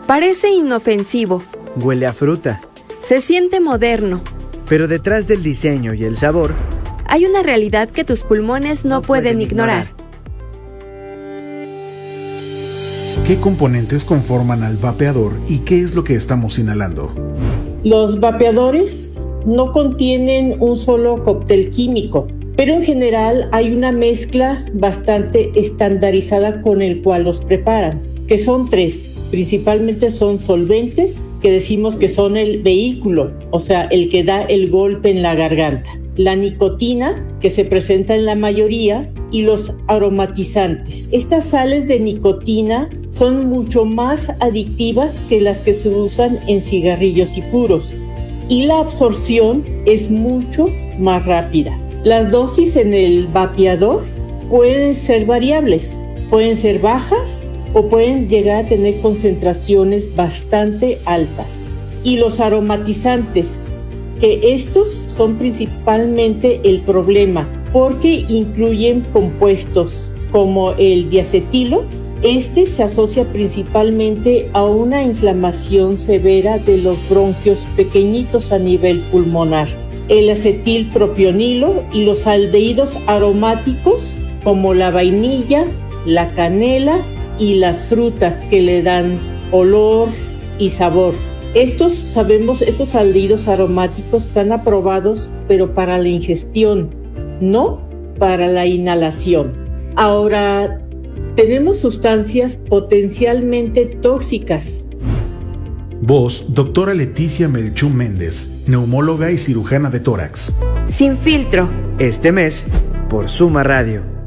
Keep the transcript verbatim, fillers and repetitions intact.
Parece inofensivo. Huele a fruta. Se siente moderno. Pero detrás del diseño y el sabor, hay una realidad que tus pulmones no, no pueden, pueden ignorar. ignorar. ¿Qué componentes conforman al vapeador y qué es lo que estamos inhalando? Los vapeadores no contienen un solo cóctel químico, pero en general hay una mezcla bastante estandarizada con el cual los preparan, que son tres. Principalmente son solventes, que decimos que son el vehículo, o sea, el que da el golpe en la garganta. La nicotina, que se presenta en la mayoría, y los aromatizantes. Estas sales de nicotina son mucho más adictivas que las que se usan en cigarrillos y puros, y la absorción es mucho más rápida. Las dosis en el vapeador pueden ser variables, pueden ser bajas o pueden llegar a tener concentraciones bastante altas. Y los aromatizantes, que estos son principalmente el problema, porque incluyen compuestos como el diacetilo. Este se asocia principalmente a una inflamación severa de los bronquios pequeñitos a nivel pulmonar. El acetilpropionilo y los aldehídos aromáticos como la vainilla, la canela y las frutas que le dan olor y sabor. Estos, sabemos, estos aldehídos aromáticos están aprobados, pero para la ingestión, no para la inhalación. Ahora, tenemos sustancias potencialmente tóxicas. Voz, doctora Leticia Melchú Méndez, neumóloga y cirujana de tórax. Sin filtro. Este mes, por Suma Radio.